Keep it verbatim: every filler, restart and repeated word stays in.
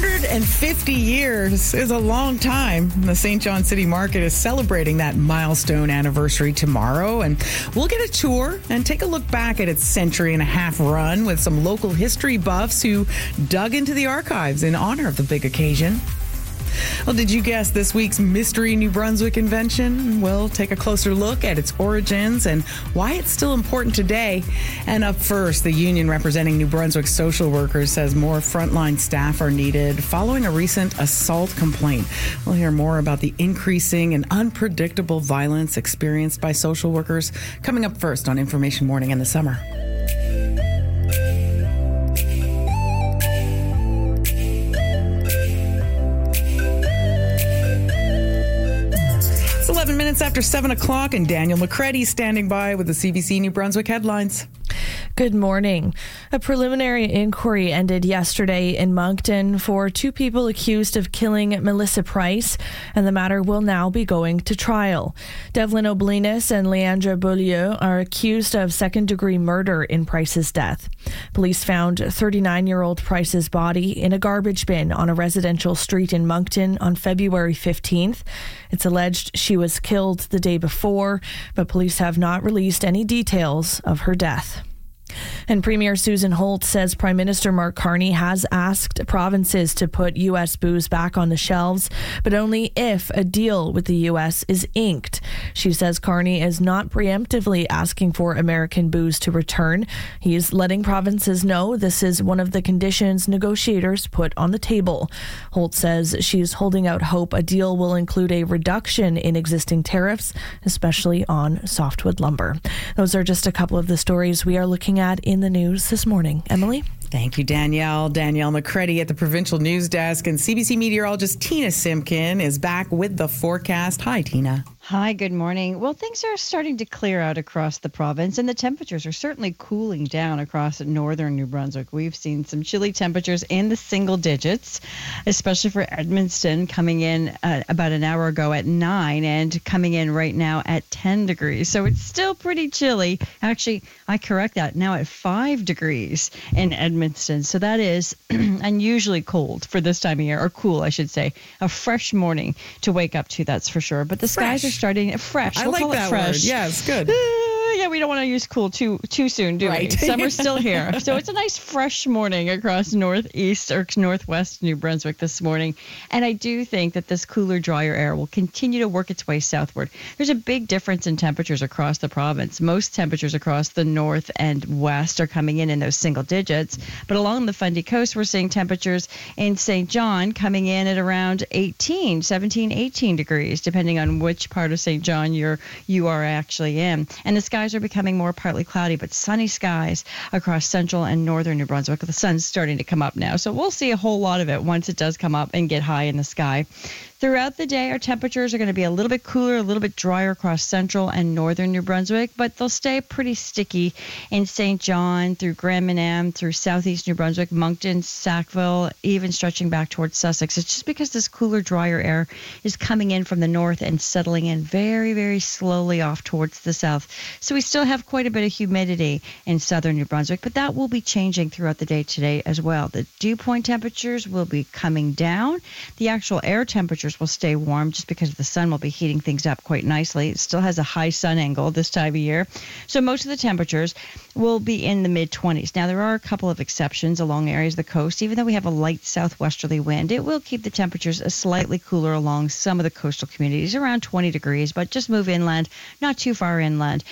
hundred fifty years is a long time. The Saint John City Market is celebrating that milestone anniversary tomorrow, and we'll get a tour and take a look back at its century and a half run with some local history buffs who dug into the archives in honor of the big occasion. Well, did you guess this week's Mystery New Brunswick invention? We'll take a closer look at its origins and why it's still important today. And up first, the union representing New Brunswick social workers says more frontline staff are needed following a recent assault complaint. We'll hear more about the increasing and unpredictable violence experienced by social workers coming up first on Information Morning in the Summer. eleven minutes after seven o'clock, and Daniel McCready standing by with the C B C New Brunswick headlines. Good morning. A preliminary inquiry ended yesterday in Moncton for two people accused of killing Melissa Price, and the matter will now be going to trial. Devlin O'Blinis and Leandra Beaulieu are accused of second-degree murder in Price's death. Police found thirty-nine-year-old Price's body in a garbage bin on a residential street in Moncton on February fifteenth. It's alleged she was killed the day before, but police have not released any details of her death. And Premier Susan Holt says Prime Minister Mark Carney has asked provinces to put U S booze back on the shelves, but only if a deal with the U S is inked. She says Carney is not preemptively asking for American booze to return. He's letting provinces know this is one of the conditions negotiators put on the table. Holt says she's holding out hope a deal will include a reduction in existing tariffs, especially on softwood lumber. Those are just a couple of the stories we are looking at in the news this morning. Emily? Thank you, Danielle. Danielle McCready at the Provincial News Desk, and C B C meteorologist Tina Simpkin is back with the forecast. Hi, Tina. Hi, good morning. Well, things are starting to clear out across the province, and the temperatures are certainly cooling down across northern New Brunswick. We've seen some chilly temperatures in the single digits, especially for Edmundston, coming in uh, about an hour ago at nine and coming in right now at ten degrees. So it's still pretty chilly. Actually, I correct that, now at five degrees in Edmundston. So that is unusually cold for this time of year, or cool, I should say. A fresh morning to wake up to, that's for sure. But the fresh. skies are starting fresh. I we'll like call that it fresh. word. Yeah, it's good. Yeah, we don't want to use cool too too soon, do right. we? Summer's still here. So it's a nice fresh morning across northeast or northwest New Brunswick this morning. And I do think that this cooler, drier air will continue to work its way southward. There's a big difference in temperatures across the province. Most temperatures across the north and west are coming in in those single digits. But along the Fundy Coast, we're seeing temperatures in Saint John coming in at around eighteen, seventeen, eighteen degrees, depending on which part of Saint John you're, you are actually in. And the skies are becoming more partly cloudy, but sunny skies across central and northern New Brunswick. The sun's starting to come up now, so we'll see a whole lot of it once it does come up and get high in the sky. Throughout the day, our temperatures are going to be a little bit cooler, a little bit drier across central and northern New Brunswick, but they'll stay pretty sticky in Saint John, through Grand Manan, through southeast New Brunswick, Moncton, Sackville, even stretching back towards Sussex. It's just because this cooler, drier air is coming in from the north and settling in very, very slowly off towards the south. So we still have quite a bit of humidity in southern New Brunswick, but that will be changing throughout the day today as well. The dew point temperatures will be coming down. The actual air temperatures will stay warm just because the sun will be heating things up quite nicely. It still has a high sun angle this time of year. So most of the temperatures will be in the mid-twenties. Now, there are a couple of exceptions along areas of the coast. Even though we have a light southwesterly wind, it will keep the temperatures slightly cooler along some of the coastal communities, around twenty degrees, but just move inland, not too far inland,